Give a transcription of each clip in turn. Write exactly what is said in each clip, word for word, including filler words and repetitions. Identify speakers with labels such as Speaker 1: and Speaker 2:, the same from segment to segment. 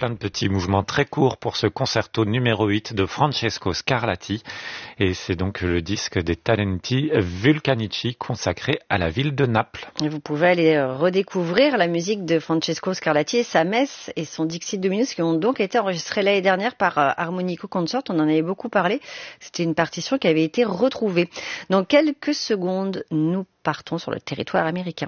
Speaker 1: plein de petits mouvements très courts pour ce concerto numéro huit de Francesco Scarlatti. Et c'est donc le disque des Talenti Vulcanici consacré à la ville de Naples.
Speaker 2: Et vous pouvez aller redécouvrir la musique de Francesco Scarlatti et sa messe et son Dixit Dominus qui ont donc été enregistrés l'année dernière par Harmonico Consort. On en avait beaucoup parlé. C'était une partition qui avait été retrouvée. Dans quelques secondes, nous partons sur le territoire américain.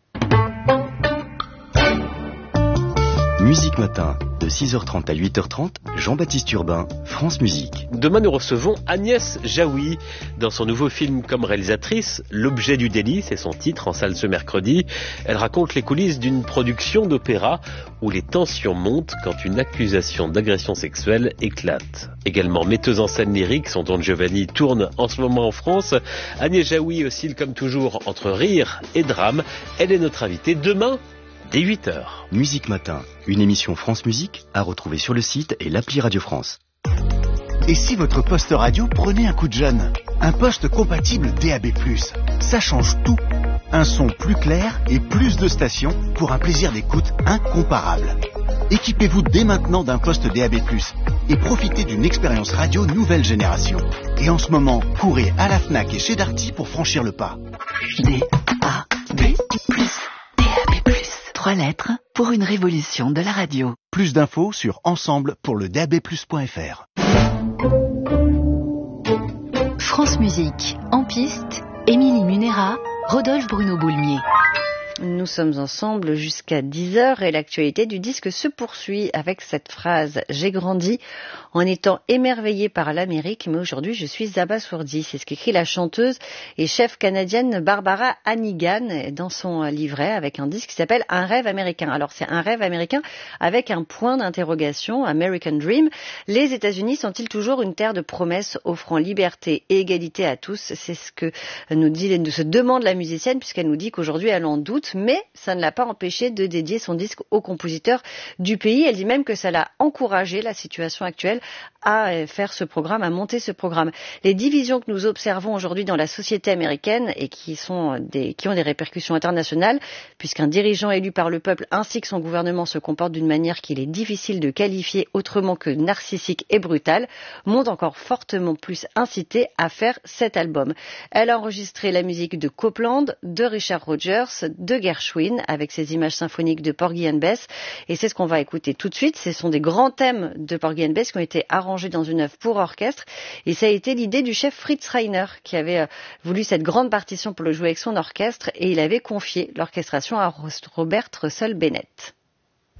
Speaker 3: Musique Matin, de six heures trente à huit heures trente, Jean-Baptiste Urbain, France Musique.
Speaker 4: Demain, nous recevons Agnès Jaoui dans son nouveau film comme réalisatrice, L'objet du délit, c'est son titre, en salle ce mercredi. Elle raconte les coulisses d'une production d'opéra où les tensions montent quand une accusation d'agression sexuelle éclate. Également metteuse en scène lyrique, son Don Giovanni tourne en ce moment en France. Agnès Jaoui oscille comme toujours entre rire et drame. Elle est notre invitée demain dès huit heures.
Speaker 3: Musique Matin, une émission France Musique à retrouver sur le site et l'appli Radio France.
Speaker 5: Et si votre poste radio prenait un coup de jeune? Un poste compatible D A B plus, ça change tout. Un son plus clair et plus de stations pour un plaisir d'écoute incomparable. Équipez-vous dès maintenant d'un poste D A B plus et profitez d'une expérience radio nouvelle génération. Et en ce moment, courez à la Fnac et chez Darty pour franchir le pas.
Speaker 6: D A B plus. D A B plus. Trois lettres pour une révolution de la radio.
Speaker 5: Plus d'infos sur ensemble pour le D A B plus point F R.
Speaker 6: France Musique, en piste, Émilie Munera, Rodolphe Bruno Boulmier.
Speaker 2: Nous sommes ensemble jusqu'à dix heures et l'actualité du disque se poursuit avec cette phrase « J'ai grandi en étant émerveillée par l'Amérique, mais aujourd'hui je suis abasourdie ». C'est ce qu'écrit la chanteuse et chef canadienne Barbara Hannigan dans son livret avec un disque qui s'appelle « Un rêve américain ». Alors c'est un rêve américain avec un point d'interrogation, American Dream. Les États-Unis sont-ils toujours une terre de promesses offrant liberté et égalité à tous? C'est ce que nous dit, se demande la musicienne puisqu'elle nous dit qu'aujourd'hui elle en doute. Mais ça ne l'a pas empêché de dédier son disque aux compositeurs du pays. Elle dit même que ça l'a encouragé, la situation actuelle, à faire ce programme, à monter ce programme. Les divisions que nous observons aujourd'hui dans la société américaine et qui sont des, qui ont des répercussions internationales, puisqu'un dirigeant élu par le peuple ainsi que son gouvernement se comportent d'une manière qu'il est difficile de qualifier autrement que narcissique et brutale, m'ont encore fortement plus incité à faire cet album. Elle a enregistré la musique de Copland, de Richard Rodgers, de Gershwin, avec ses images symphoniques de Porgy and Bess. Et c'est ce qu'on va écouter tout de suite. Ce sont des grands thèmes de Porgy and Bess qui ont été arrangés dans une œuvre pour orchestre. Et ça a été l'idée du chef Fritz Reiner, qui avait euh, voulu cette grande partition pour le jouer avec son orchestre. Et il avait confié l'orchestration à Robert Russell Bennett.